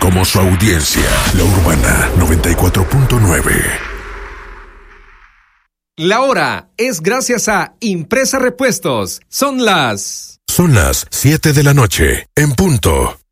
como su audiencia. La Urbana 94.9. La hora es gracias a Impresa Repuestos. Son las 7 de la noche, en punto.